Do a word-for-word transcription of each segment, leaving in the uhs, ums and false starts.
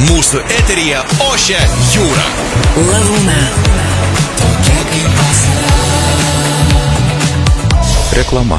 Mūsų eteryje ošia jūra. Lagūna. Reklama.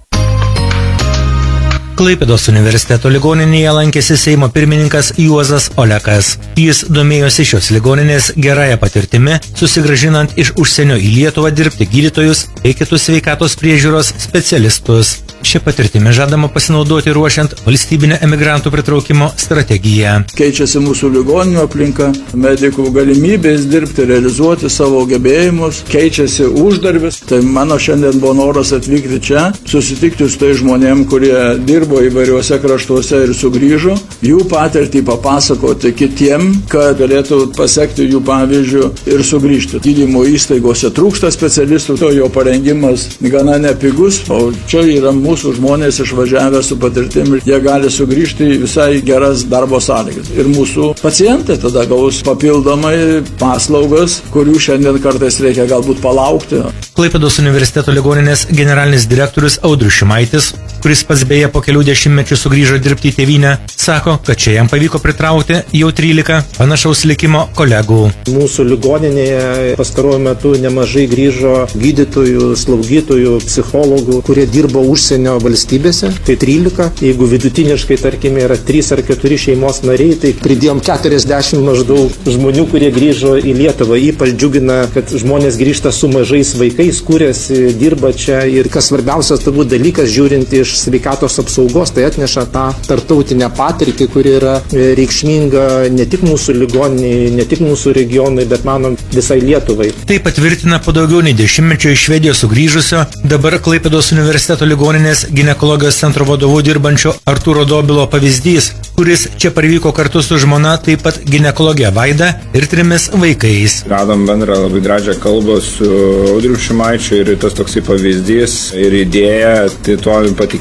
Klaipėdos universiteto ligoninėje lankėsi Seimo pirmininkas Juozas Olekas. Jis domėjosi šios ligoninės gerąją patirtimi, susigrąžinant iš užsienio į Lietuvą dirbti gydytojus bei kitus sveikatos priežiūros specialistus. Šią patirtimį žadama pasinaudoti ruošiant valstybinę emigrantų pritraukimo strategiją. Keičiasi mūsų ligoninių aplinka, medikų galimybės dirbti, realizuoti savo gebėjimus, keičiasi uždarbis. Tai mano šiandien buvo noras atvykti čia, susitikti su tai žmonėm, kurie dirbo įvairiuose kraštuose ir sugrįžo, jų patirtį papasakoti kitiem, kad galėtų pasekti jų pavyzdžių ir sugrįžti. Gydymo įstaigose trūksta specialistų, to jo parengimas gana nepigus, o čia yra mūsų žmonės išvažiavę su patirtimi, jie gali sugrįžti į visai geras darbo sąlygas. Ir mūsų pacientai tada gaus papildomai paslaugas, kurių šiandien kartais reikia galbūt palaukti. Klaipėdos universiteto ligoninės generalinis direktorius Audrius Šimaitis, kuris pats beje po kelių dešimtmečių sugrįžo dirbti į tėvynę, sako, kad čia jam pavyko pritraukti jau trylika panašaus likimo kolegų. Mūsų ligoninėje pastaruoju metu nemažai grįžo gydytojų, slaugytojų, psichologų, kurie dirbo užsienio valstybėse. Tai trylika. Jeigu vidutiniškai, tarkime, yra trys ar keturi šeimos nariai, tai pridėjom keturiasdešimt maždaug žmonių, kurie grįžo į Lietuvą. Ypač džiugina, kad žmonės grįžta su mažais vaikais, kūrėsi, dirba čia. Ir kas svarbiausias turbūt dalykas, žiūrint iš sveikatos apsaugos, tai atneša tą tarptautinę patirtį, kuri yra reikšminga ne tik mūsų ligoniniai, ne tik mūsų regionui, bet manom visai Lietuvai. Tai patvirtina po daugiau nei dešimtmečio iš Švedijos sugrįžusio, dabar Klaipėdos universiteto ligoninės ginekologijos centro vadovu dirbančio Artūro Dobilo pavyzdys, kuris čia parvyko kartu su žmona, taip pat ginekologė Vaida ir trimis vaikais. Radom bendrą labai gražią kalbą su Audriu Šimaičiu ir tas toksai pavyzdys ir idėja, tai tuo patikėjau.